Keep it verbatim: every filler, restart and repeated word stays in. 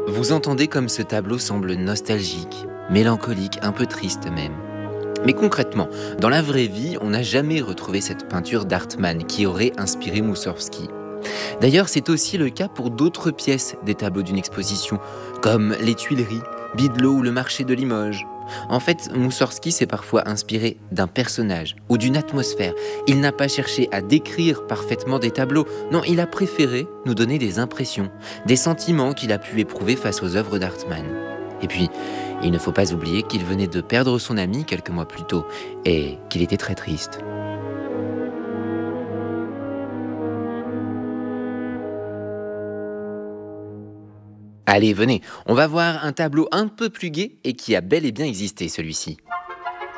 Vous entendez comme ce tableau semble nostalgique, mélancolique, un peu triste même. Mais concrètement, dans la vraie vie, on n'a jamais retrouvé cette peinture d'Artmann qui aurait inspiré Moussorgsky. D'ailleurs, c'est aussi le cas pour d'autres pièces des tableaux d'une exposition, comme les Tuileries, Bidelo ou le marché de Limoges. En fait, Moussorgsky s'est parfois inspiré d'un personnage ou d'une atmosphère. Il n'a pas cherché à décrire parfaitement des tableaux, non, il a préféré nous donner des impressions, des sentiments qu'il a pu éprouver face aux œuvres d'Artmann. Et puis, il ne faut pas oublier qu'il venait de perdre son ami quelques mois plus tôt et qu'il était très triste. Allez, venez, on va voir un tableau un peu plus gai et qui a bel et bien existé celui-ci.